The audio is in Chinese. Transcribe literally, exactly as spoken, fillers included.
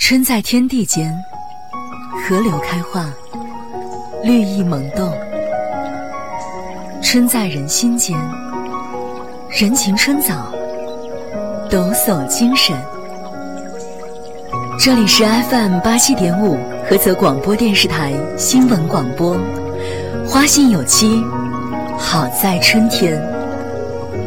春在天地间，河流开化，绿意萌动；春在人心间，人情春早，抖擞精神。这里是 F M 八七点五菏泽广播电视台新闻广播，花信有期，好在春天。